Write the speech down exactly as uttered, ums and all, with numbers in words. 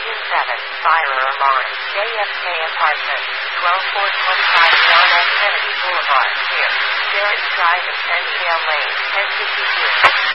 Engine seven, fire alarm, J F K Apartments, twelve four twenty-five John F. Kennedy Boulevard, here, Sheridan Drive and Sandhill Lane, ten fifty-two.